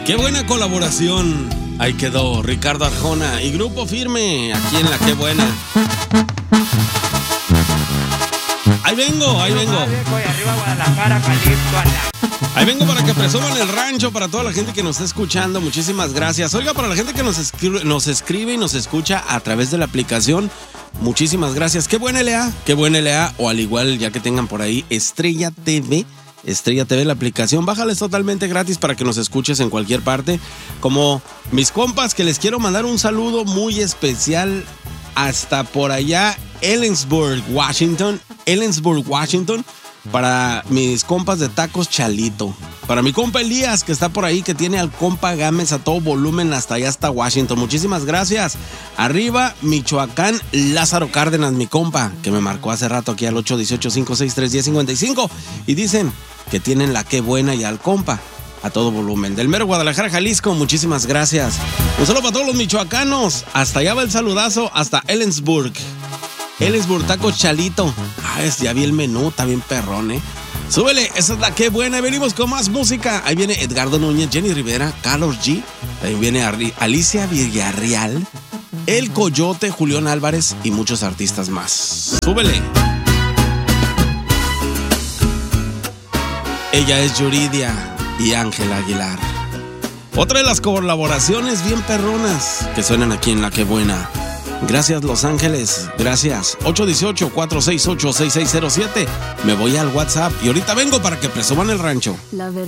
Qué buena colaboración. Ahí quedó Ricardo Arjona y Grupo Firme, aquí en La Qué Buena. Ahí vengo. Arriba Guadalajara, Jalisco, Ahí vengo para que presuman el rancho para toda la gente que nos está escuchando. Muchísimas gracias. Oiga, para la gente que nos escribe y nos escucha a través de la aplicación, muchísimas gracias. Qué buena LA, o al igual ya que tengan por ahí Estrella TV, la aplicación, bájala, es totalmente gratis para que nos escuches en cualquier parte. Como mis compas, que les quiero mandar un saludo muy especial hasta por allá, Ellensburg, Washington, para mis compas de Tacos Chalito. Para mi compa Elías, que está por ahí, que tiene al compa Gámez a todo volumen hasta allá, hasta Washington. Muchísimas gracias. Arriba, Michoacán, Lázaro Cárdenas, mi compa, que me marcó hace rato aquí al 818-563-1055. Y dicen que tienen La Qué Buena y al compa a todo volumen. Del mero Guadalajara, Jalisco, muchísimas gracias. Un saludo para todos los michoacanos. Hasta allá va el saludazo, hasta Ellensburg, Tacos Chalito. Ya vi el menú, está bien perrón, ¿eh? Súbele, esa es La Qué Buena. Venimos con más música. Ahí viene Edgardo Núñez, Jenny Rivera, Carlos G. Ahí viene Alicia Villarreal, El Coyote, Julián Álvarez y muchos artistas más. Súbele. Ella es Yuridia y Ángela Aguilar. Otra de las colaboraciones bien perronas que suenan aquí en La Qué Buena. Gracias, Los Ángeles. Gracias. 818-468-6607. Me voy al WhatsApp y ahorita vengo para que presuman el rancho. La verdad.